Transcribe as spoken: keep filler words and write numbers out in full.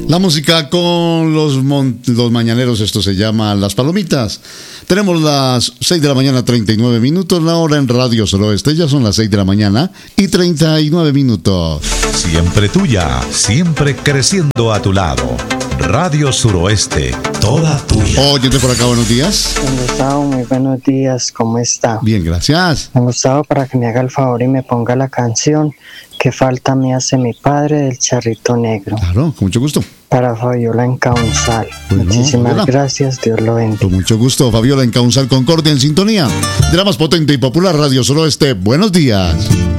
La música con los, mon- los mañaneros, esto se llama Las Palomitas. Tenemos las seis de la mañana, treinta y nueve minutos, la hora en Radio Suroeste. Ya son las seis de la mañana y treinta y nueve minutos. Siempre tuya, siempre creciendo a tu lado. Radio Suroeste, toda tuya. Óyete por acá, buenos días. Don Gustavo, muy buenos días, ¿cómo está? Bien, gracias. Don Gustavo, para que me haga el favor y me ponga la canción Que falta me hace mi padre del Charrito Negro. Claro, con mucho gusto. Para Fabiola Encaunzal. Bueno, Muchísimas Fabiola. gracias, Dios lo bendiga. Con mucho gusto, Fabiola Encaunzal Concordia en sintonía de la más potente y popular Radio Suroeste. Buenos días.